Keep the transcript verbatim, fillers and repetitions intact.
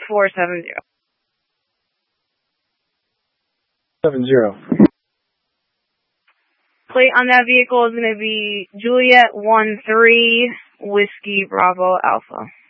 four seven zero. Seven zero. Plate on that vehicle is going to be Juliet one three Whiskey Bravo Alpha.